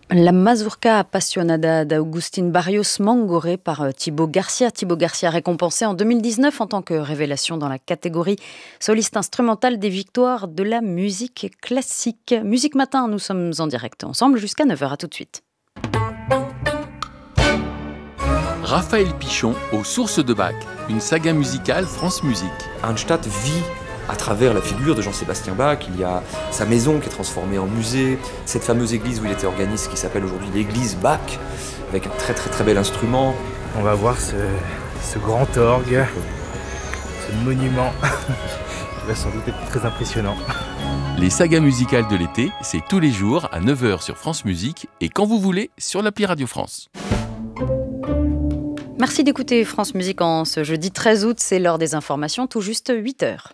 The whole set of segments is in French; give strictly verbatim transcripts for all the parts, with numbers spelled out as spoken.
La mazurca appassionada d'Agustín Barrios Mangoré par euh, Thibaut Garcia. Thibaut Garcia récompensé en deux mille dix-neuf en tant que révélation dans la catégorie soliste instrumentale des victoires de la musique classique. Musique Matin, nous sommes en direct ensemble jusqu'à neuf heures. À tout de suite. Raphaël Pichon aux sources de Bach, une saga musicale France Musique. Arnstadt vit à travers la figure de Jean-Sébastien Bach. Il y a sa maison qui est transformée en musée, cette fameuse église où il était organiste qui s'appelle aujourd'hui l'église Bach, avec un très très très bel instrument. On va voir ce, ce grand orgue, ce monument qui va sans doute être très impressionnant. Les sagas musicales de l'été, c'est tous les jours à neuf heures sur France Musique et quand vous voulez sur l'appli Radio France. Merci d'écouter France Musique en ce jeudi treize août, c'est l'heure des informations, tout juste huit heures.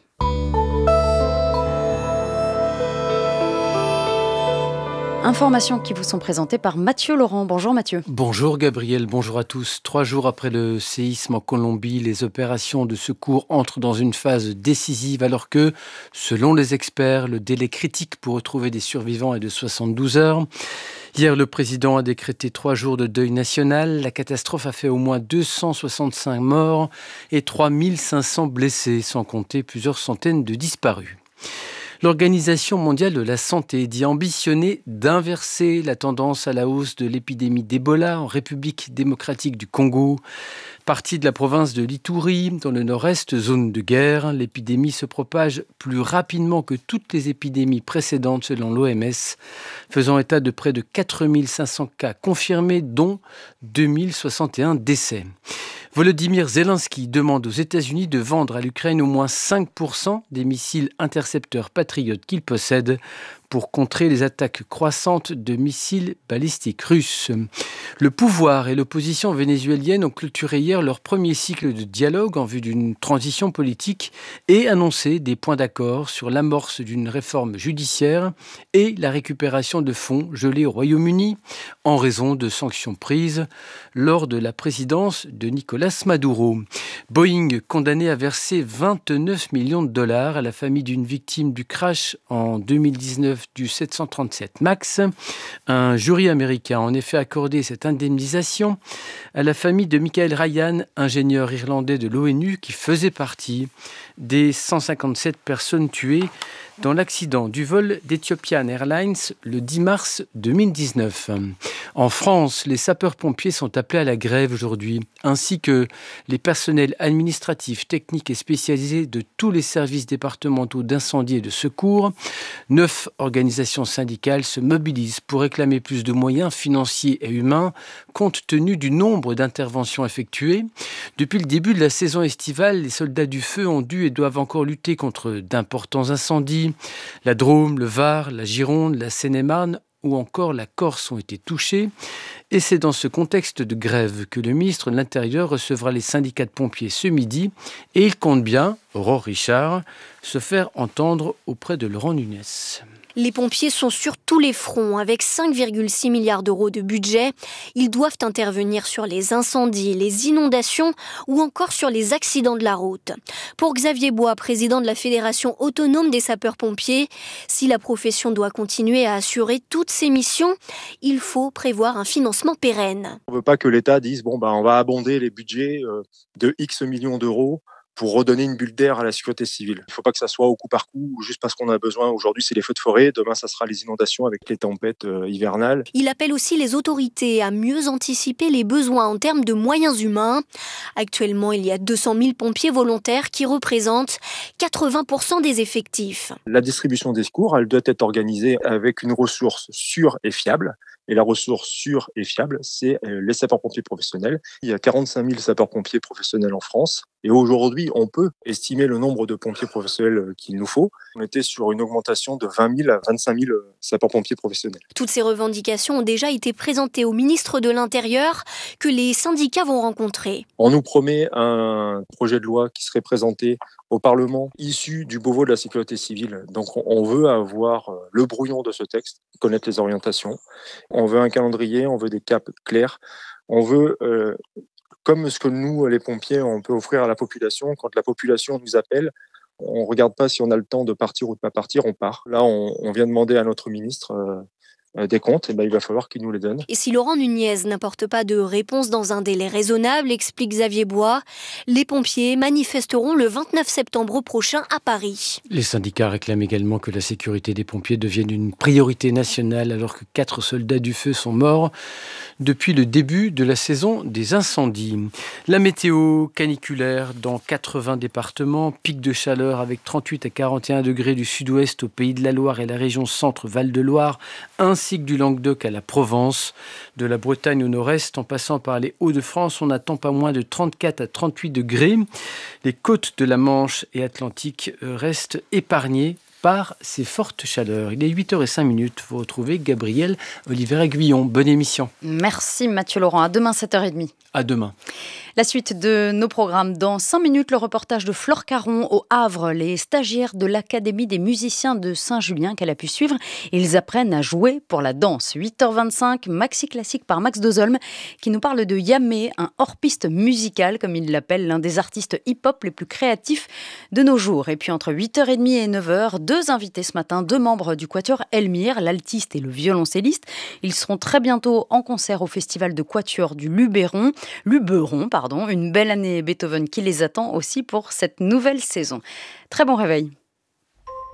Informations qui vous sont présentées par Mathieu Laurent. Bonjour Mathieu. Bonjour Gabriel, bonjour à tous. Trois jours après le séisme en Colombie, les opérations de secours entrent dans une phase décisive alors que, selon les experts, le délai critique pour retrouver des survivants est de soixante-douze heures. Hier, le président a décrété trois jours de deuil national. La catastrophe a fait au moins deux cent soixante-cinq morts et trois mille cinq cents blessés, sans compter plusieurs centaines de disparus. L'Organisation mondiale de la santé dit ambitionner d'inverser la tendance à la hausse de l'épidémie d'Ebola en République démocratique du Congo. Partie de la province de l'Ituri, dans le nord-est, zone de guerre, l'épidémie se propage plus rapidement que toutes les épidémies précédentes selon l'O M S, faisant état de près de quatre mille cinq cents cas confirmés, dont deux mille soixante et un décès. Volodymyr Zelensky demande aux États-Unis de vendre à l'Ukraine au moins cinq pour cent des missiles intercepteurs patriotes qu'il possède pour contrer les attaques croissantes de missiles balistiques russes. Le pouvoir et l'opposition vénézuélienne ont clôturé hier leur premier cycle de dialogue en vue d'une transition politique et annoncé des points d'accord sur l'amorce d'une réforme judiciaire et la récupération de fonds gelés au Royaume-Uni en raison de sanctions prises lors de la présidence de Nicolás Maduro. Boeing condamné à verser vingt-neuf millions de dollars à la famille d'une victime du crash en deux mille dix-neuf du sept cent trente-sept MAX. Un jury américain a en effet accordé cette indemnisation à la famille de Michael Ryan, ingénieur irlandais de l'ONU qui faisait partie des cent cinquante-sept personnes tuées dans l'accident du vol d'Ethiopian Airlines le dix mars deux mille dix-neuf. En France, les sapeurs-pompiers sont appelés à la grève aujourd'hui, ainsi que les personnels administratifs, techniques et spécialisés de tous les services départementaux d'incendie et de secours. Neuf organisations syndicales se mobilisent pour réclamer plus de moyens financiers et humains, compte tenu du nombre d'interventions effectuées. Depuis le début de la saison estivale, les soldats du feu ont dû et doivent encore lutter contre d'importants incendies. La Drôme, le Var, la Gironde, la Seine-et-Marne ou encore la Corse ont été touchés. Et c'est dans ce contexte de grève que le ministre de l'Intérieur recevra les syndicats de pompiers ce midi et il compte bien, Aurore Richard, se faire entendre auprès de Laurent Nunez. Les pompiers sont sur tous les fronts. Avec cinq virgule six milliards d'euros de budget, ils doivent intervenir sur les incendies, les inondations ou encore sur les accidents de la route. Pour Xavier Bois, président de la Fédération autonome des sapeurs-pompiers, si la profession doit continuer à assurer toutes ses missions, il faut prévoir un financement pérenne. On ne veut pas que l'État dise bon, ben, on va abonder les budgets de X millions d'euros pour redonner une bulle d'air à la sécurité civile. Il ne faut pas que ça soit au coup par coup, juste parce qu'on a besoin. Aujourd'hui, c'est les feux de forêt. Demain, ça sera les inondations avec les tempêtes euh, hivernales. Il appelle aussi les autorités à mieux anticiper les besoins en termes de moyens humains. Actuellement, il y a deux cent mille pompiers volontaires qui représentent quatre-vingts pour cent des effectifs. La distribution des secours, elle doit être organisée avec une ressource sûre et fiable. Et la ressource sûre et fiable, c'est les sapeurs-pompiers professionnels. Il y a quarante-cinq mille sapeurs-pompiers professionnels en France. Et aujourd'hui, on peut estimer le nombre de pompiers professionnels qu'il nous faut. On était sur une augmentation de vingt mille à vingt-cinq mille sapeurs-pompiers professionnels. Toutes ces revendications ont déjà été présentées au ministre de l'Intérieur que les syndicats vont rencontrer. On nous promet un projet de loi qui serait présenté au Parlement issu du Beauvau de la sécurité civile. Donc on veut avoir le brouillon de ce texte, connaître les orientations. On veut un calendrier, on veut des caps clairs. On veut, euh, comme ce que nous, les pompiers, on peut offrir à la population, quand la population nous appelle, on ne regarde pas si on a le temps de partir ou de ne pas partir, on part. Là, on, on vient demander à notre ministre euh, euh, des comptes, et ben, il va falloir qu'ils nous les donnent. Et si Laurent Nunez n'apporte pas de réponse dans un délai raisonnable, explique Xavier Bois, les pompiers manifesteront le vingt-neuf septembre prochain à Paris. Les syndicats réclament également que la sécurité des pompiers devienne une priorité nationale alors que quatre soldats du feu sont morts depuis le début de la saison des incendies. La météo caniculaire dans quatre-vingts départements, pic de chaleur avec trente-huit à quarante et un degrés du sud-ouest au Pays de la Loire et la région centre-Val-de-Loire, ainsi que du Languedoc à la Provence. De la Bretagne au nord-est, en passant par les Hauts-de-France, on n'attend pas moins de trente-quatre à trente-huit degrés. Les côtes de la Manche et Atlantique restent épargnées par ces fortes chaleurs. Il est huit heures cinq minutes. Vous retrouvez Gabriel Olivier-Aiguillon. Bonne émission. Merci Mathieu Laurent. À demain sept heures trente. À demain. La suite de nos programmes. Dans cinq minutes, le reportage de Flore Caron au Havre. Les stagiaires de l'Académie des musiciens de Saint-Julien qu'elle a pu suivre, ils apprennent à jouer pour la danse. huit heures vingt-cinq, Maxi Classique par Max Dozolm qui nous parle de Yamé, un hors-piste musical, comme il l'appelle, l'un des artistes hip-hop les plus créatifs de nos jours. Et puis entre huit heures trente et neuf heures, deux invités ce matin, deux membres du quatuor Elmire, l'altiste et le violoncelliste. Ils seront très bientôt en concert au festival de quatuor du Luberon. Luberon, pardon, une belle année Beethoven qui les attend aussi pour cette nouvelle saison. Très bon réveil.